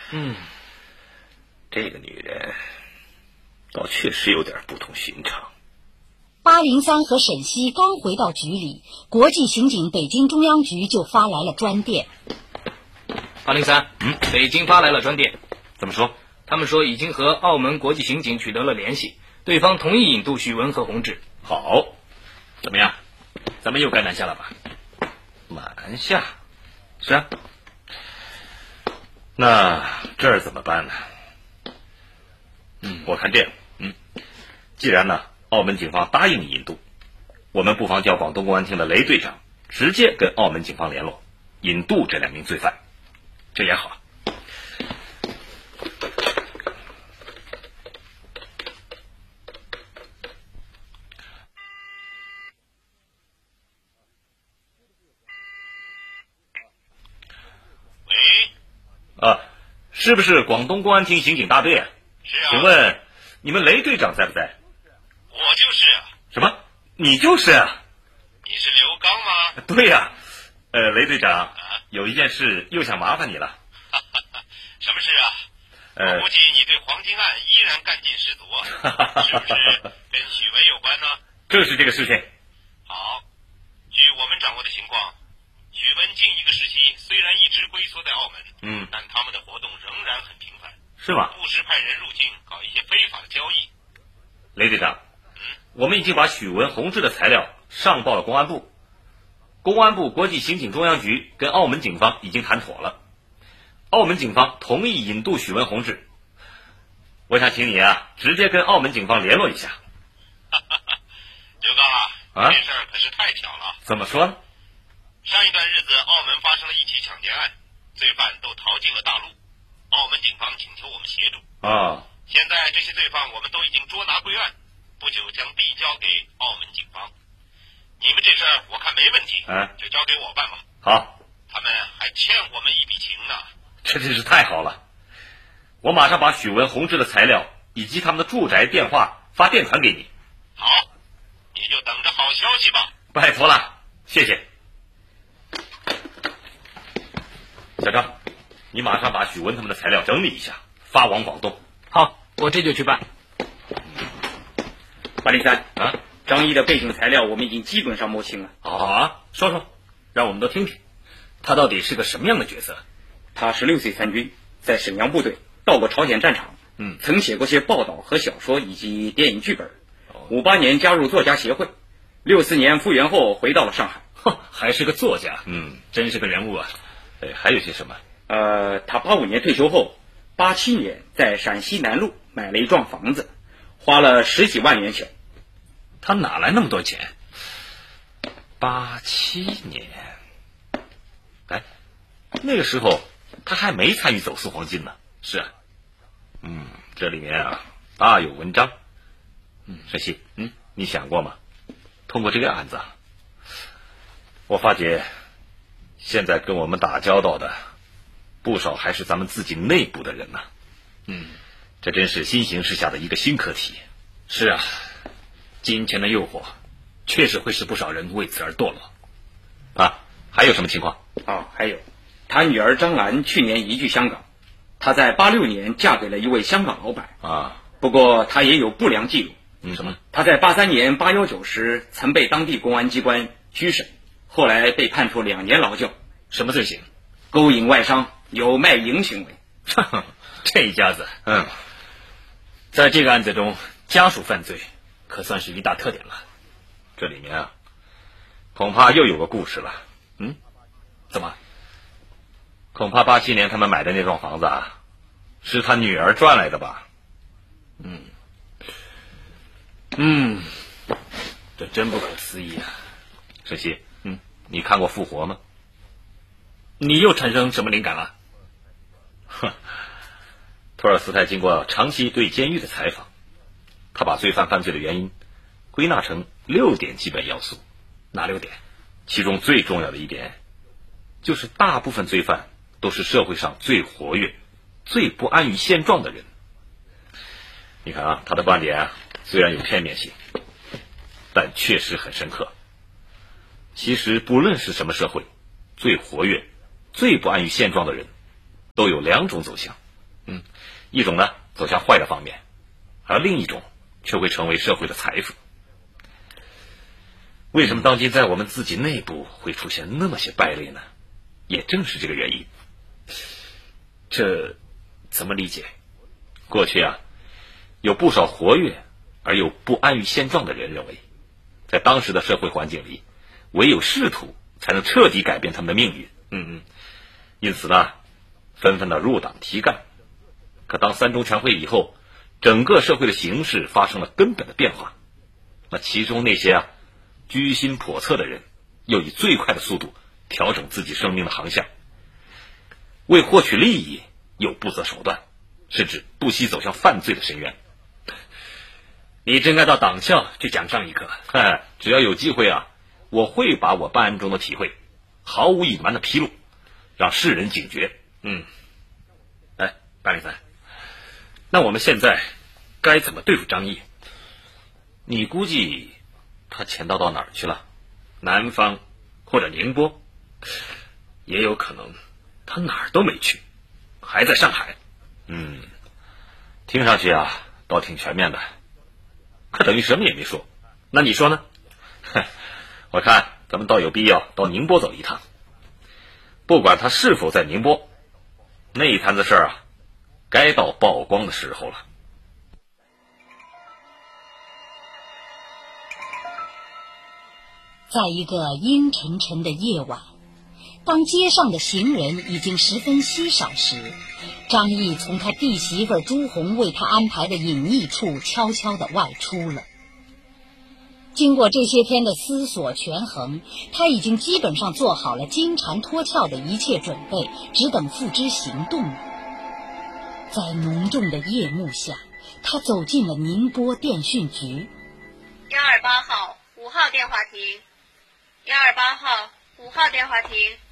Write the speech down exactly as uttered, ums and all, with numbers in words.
嗯，这个女人倒确实有点不同寻常。 八零三和沈西刚回到局里，国际刑警北京中央局就发来了专电。 八零三，嗯，北京发来了专电。 怎么说？ 他们说已经和澳门国际刑警取得了联系，对方同意引渡许文和洪志。 好，怎么样？咱们又该南下了吧？南下？是啊。那这儿怎么办呢？嗯，我看这样，嗯，既然呢，澳门警方答应你引渡，我们不妨叫广东公安厅的雷队长直接跟澳门警方联络，引渡这两名罪犯，这也好。啊，是不是广东公安厅刑警大队啊？ 是啊。 请问你们雷队长在不在？ 我就是啊。 什么？你就是啊？ 你是刘刚吗？ 对呀、啊。呃，雷队长、啊，有一件事又想麻烦你了。 什么事啊？呃，我估计你对黄金案依然干劲十足啊，是不是跟许文有关呢？ 正是这个事情。 好，据我们掌握的情况，许文近一个时期虽然一直龟缩在澳门， 嗯， 但他们的活动仍然很频繁。 是吗？ 不时派人入境搞一些非法的交易。 雷队长，嗯，我们已经把许文、洪志的材料上报了公安部，公安部国际刑警中央局跟澳门警方已经谈妥了，澳门警方同意引渡许文、洪志。我想请你啊，直接跟澳门警方联络一下。 刘刚啊， 啊， 这事儿可是太巧了。 怎么说呢？ 上一段日子，澳门发生了一起抢劫案，罪犯都逃进了大陆，澳门警方请求我们协助。 啊， 现在这些罪犯我们都已经捉拿归案，不久将递交给澳门警方。你们这事儿我看没问题， 嗯， 就交给我办吧。 好， 他们还欠我们一笔情呢。 这真是太好了！我马上把许文、洪志的材料以及他们的住宅电话发电传给你。 好，你就等着好消息吧。 拜托了，谢谢。小张，你马上把许文他们的材料整理一下，发往广东。 好，我这就去办。 八零三啊， 张一的背景材料我们已经基本上摸清了。 好啊，说说，让我们都听听，他到底是个什么样的角色？ 他十六岁参军，在沈阳部队，到过朝鲜战场， 嗯， 曾写过些报道和小说以及电影剧本。五八年加入作家协会，六四年复员后回到了上海。 哼，还是个作家，嗯，真是个人物啊。哎，还有些什么？ 呃，他八五年退休后，八七年在陕西南路买了一幢房子，花了十几万元钱。 他哪来那么多钱？八七年，哎，那个时候他还没参与走私黄金呢。是啊，嗯，这里面啊大有文章。嗯，沈西，嗯，你想过吗？通过这个案子啊，我发觉现在跟我们打交道的不少还是咱们自己内部的人呐、啊。嗯，这真是新形势下的一个新课题。 是啊，金钱的诱惑确实会使不少人为此而堕落。 啊，还有什么情况？ 啊，还有，他女儿张兰去年移居香港，她在八六年嫁给了一位香港老板啊， 不过她也有不良记录。 嗯，什么？ 她在八三年八幺九时曾被当地公安机关拘审，后来被判处两年劳教。 什么罪行？ 勾引外商，有卖淫行为。 这一家子， 嗯， 在这个案子中，家属犯罪可算是一大特点了。 这里面啊，恐怕又有个故事了。 嗯，怎么？ 恐怕八七年他们买的那幢房子啊，是他女儿赚来的吧？ 嗯，嗯，这真不可思议啊！ 沈西，嗯，你看过《复活》吗？ 你又产生什么灵感了？ 哼，托尔斯泰经过长期对监狱的采访，他把罪犯犯罪的原因归纳成六点基本要素。 哪六点？ 其中最重要的一点，就是大部分罪犯都是社会上最活跃、最不安于现状的人。你看啊，他的观点啊，虽然有片面性，但确实很深刻。其实不论是什么社会，最活跃、最不安于现状的人，都有两种走向。 嗯，一种呢走向坏的方面，而另一种却会成为社会的财富。为什么当今在我们自己内部会出现那么些败类呢？也正是这个原因。这怎么理解？过去啊，有不少活跃而又不安于现状的人认为，在当时的社会环境里，唯有仕途才能彻底改变他们的命运。嗯嗯，因此呢，纷纷的入党提干。可当三中全会以后，整个社会的形势发生了根本的变化。那其中那些啊居心叵测的人，又以最快的速度调整自己生命的航向，为获取利益又不择手段，甚至不惜走向犯罪的深渊。 你真该到党校去讲上一课。 哎，只要有机会啊，我会把我办案中的体会毫无隐瞒的披露，让世人警觉。 嗯，哎，八零三，那我们现在该怎么对付张毅？ 你估计他潜逃到哪儿去了？ 南方或者宁波，也有可能他哪儿都没去，还在上海。 嗯，听上去啊倒挺全面的，可等于什么也没说。 那你说呢？ 我看咱们倒有必要到宁波走一趟。不管他是否在宁波，那一摊子事儿啊，该到曝光的时候了。 在一个阴沉沉的夜晚，当街上的行人已经十分稀少时，张毅从他弟媳妇朱红为他安排的隐匿处悄悄地外出了。经过这些天的思索权衡，他已经基本上做好了金蝉脱壳的一切准备，只等付之行动了。在浓重的夜幕下，他走进了宁波电讯局。 幺二八号五号电话亭，幺二八号五号电话亭。